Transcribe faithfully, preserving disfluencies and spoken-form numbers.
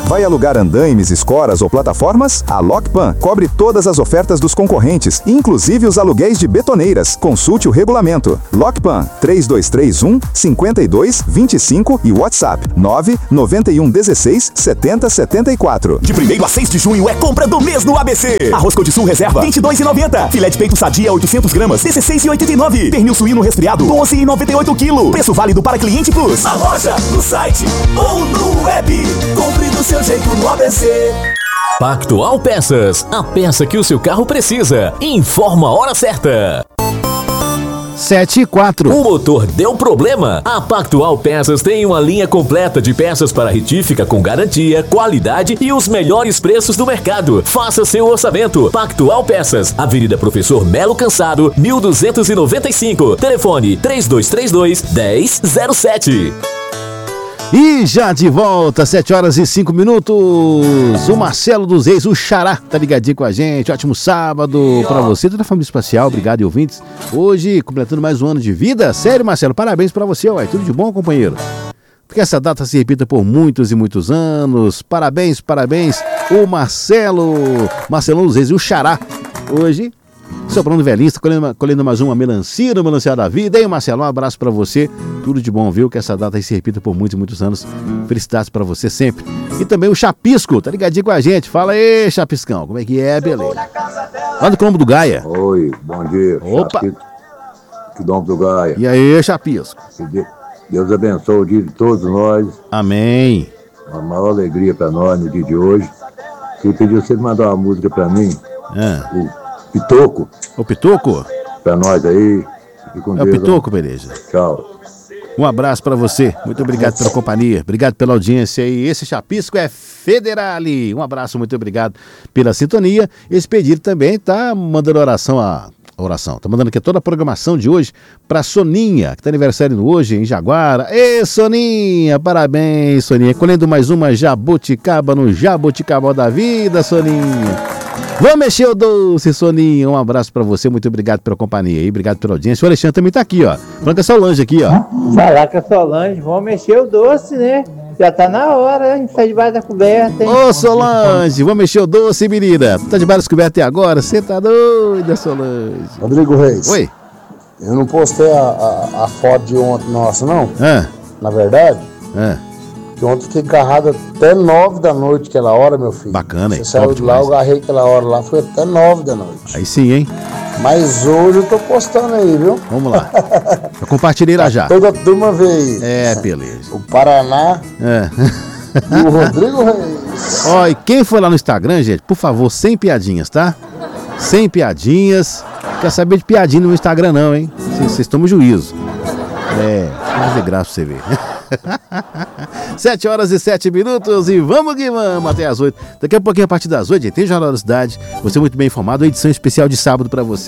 Vai alugar andaimes, escoras ou plataformas? A Lockpan cobre todas as ofertas dos concorrentes, inclusive os aluguéis de betoneiras. Consulte o regulamento. Lockpan três dois três um, cinco dois dois cinco e WhatsApp nove nove um um seis sete zero sete quatro. De primeiro a seis de junho é compra do mês no A B C. Arroz Codisul Reserva vinte e dois reais e noventa centavos. Filé de peito Sadia oitocentos gramas dezesseis reais e oitenta e nove centavos. Pernil suíno resfriado doze reais e noventa e oito centavos quilo. Preço válido para Cliente Plus. Na loja, no site ou no web. Compre do seu jeito no A B C. Pactual Peças, a peça que o seu carro precisa. Informa a hora certa. sete e quatro. O motor deu problema? A Pactual Peças tem uma linha completa de peças para retífica com garantia, qualidade e os melhores preços do mercado. Faça seu orçamento. Pactual Peças, Avenida Professor Melo Cansado, mil duzentos e noventa e cinco. Telefone três dois três dois, um zero zero sete. E já de volta, sete horas e cinco minutos. O Marcelo dos Reis, o Xará, tá ligadinho com a gente. Ótimo sábado pra você, toda a família espacial. Obrigado, e ouvintes. Hoje, completando mais um ano de vida. Sério, Marcelo, parabéns pra você, ué. Tudo de bom, companheiro? Que essa data se repita por muitos e muitos anos. Parabéns, parabéns. O Marcelo, Marcelão dos Reis, o Xará. Hoje, sobrando velhinho, colhendo, colhendo mais uma melancia no Melancia da Vida. E Marcelo, um abraço pra você. Tudo de bom, viu? Que essa data aí se repita por muitos e muitos anos. Felicidades pra você sempre. E também o Chapisco, tá ligadinho com a gente. Fala aí, Chapiscão, como é que é, beleza? Lá do Colombo do Gaia. Oi, bom dia. Opa! Que Colombo do Gaia. E aí, Chapisco? Deus abençoe o dia de todos nós. Amém. Uma maior alegria pra nós no dia de hoje. Queria pedir você mandar uma música pra mim. É. O Pitoco. O Pitoco? Pra nós aí. Fique com é Deus, o Pitoco, beleza. Tchau. Um abraço pra você. Muito obrigado pela companhia. Obrigado pela audiência. E esse Chapisco é Federale. Um abraço, muito obrigado pela sintonia. Esse pedido também tá mandando oração a... oração. Tá mandando aqui toda a programação de hoje pra Soninha, que tá aniversário hoje em Jaguara. Ê, Soninha, parabéns, Soninha. Colhendo mais uma jabuticaba no Jabuticaba da Vida, Soninha. Vamos mexer o doce, Soninha. Um abraço pra você, muito obrigado pela companhia e obrigado pela audiência. O Alexandre também tá aqui, ó. Falando com a Solange aqui, ó. Falar com a Solange, vamos mexer o doce, né? Já tá na hora, hein? Tá debaixo da coberta, hein? Ô, Solange, vamos mexer o doce, menina. Tá debaixo da coberta até agora? Você tá doida, Solange. Rodrigo Reis. Oi. Eu não postei a, a, a foto de ontem nossa, não. É. Na verdade. É. Que ontem fiquei agarrado até nove da noite, aquela hora, meu filho. Bacana, hein? Você saiu de lá, eu agarrei aquela hora lá, foi até nove da noite. Aí sim, hein? Mas hoje eu tô postando aí, viu? Vamos lá. Eu compartilhei lá já. Toda turma veio. É, beleza. O Paraná. É. E o Rodrigo Reis. Ó, e quem for lá no Instagram, gente, por favor, sem piadinhas, tá? Sem piadinhas. Quer saber de piadinha no Instagram não, hein? Vocês tomam juízo. É, vou fazer graça pra você ver. sete horas e sete minutos e vamos que vamos até as oito. Daqui a pouquinho, a partir das oito, tem Jornal da Cidade. Você muito bem informado, edição especial de sábado pra você.